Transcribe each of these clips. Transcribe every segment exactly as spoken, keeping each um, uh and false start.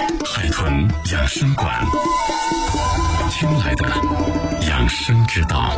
海豚养生馆，听来的养生之道。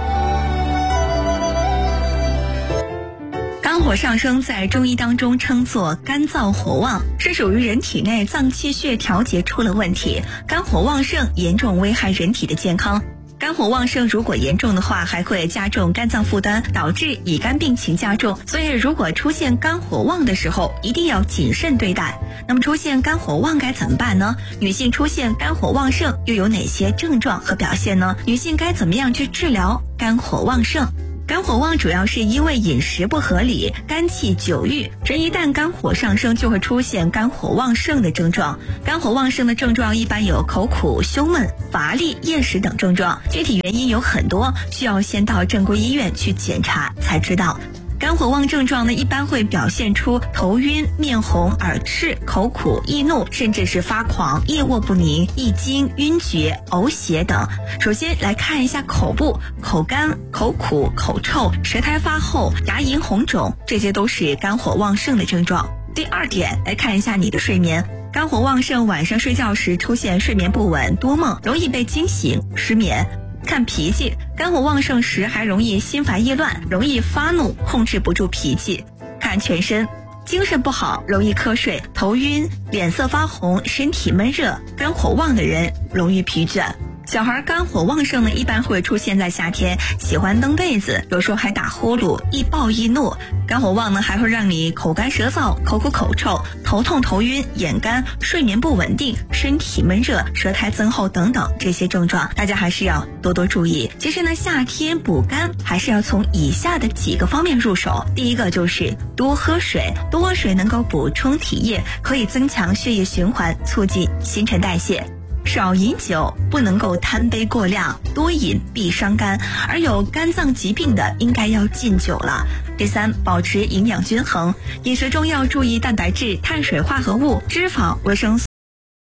肝火上升在中医当中称作肝燥火旺，是属于人体内脏气血调节出了问题，肝火旺盛严重危害人体的健康。肝火旺盛如果严重的话，还会加重肝脏负担，导致乙肝病情加重。所以如果出现肝火旺的时候，一定要谨慎对待。那么出现肝火旺该怎么办呢？女性出现肝火旺盛又有哪些症状和表现呢？女性该怎么样去治疗肝火旺盛？肝火旺主要是因为饮食不合理，肝气久郁，人一旦肝火上升，就会出现肝火旺盛的症状。肝火旺盛的症状一般有口苦、胸闷、乏力、厌食等症状，具体原因有很多，需要先到正规医院去检查才知道。肝火旺症状呢，一般会表现出头晕、面红、耳赤、口苦、易怒，甚至是发狂、夜卧不宁、易惊、晕厥、呕血等。首先来看一下口部，口干、口苦、口臭、舌苔发厚、牙龈红肿，这些都是肝火旺盛的症状。第二点，来看一下你的睡眠。肝火旺盛，晚上睡觉时出现睡眠不稳、多梦，容易被惊醒、失眠。看脾气，肝火旺盛时还容易心烦意乱，容易发怒，控制不住脾气。看全身，精神不好，容易瞌睡、头晕、脸色发红、身体闷热。肝火旺的人容易疲倦。小孩肝火旺盛呢，一般会出现在夏天，喜欢蹬被子，有时候还打呼噜，易暴易怒。肝火旺呢，还会让你口干舌燥、口苦口臭、头痛头晕、眼干、睡眠不稳定、身体闷热、舌苔增厚等等这些症状，大家还是要多多注意。其实呢，夏天补肝还是要从以下的几个方面入手。第一个就是多喝水，多喝水能够补充体液，可以增强血液循环，促进新陈代谢。少饮酒，不能够贪杯过量，多饮必伤肝，而有肝脏疾病的应该要禁酒了。第三，保持营养均衡，饮食中要注意蛋白质、碳水化合物、脂肪、维生素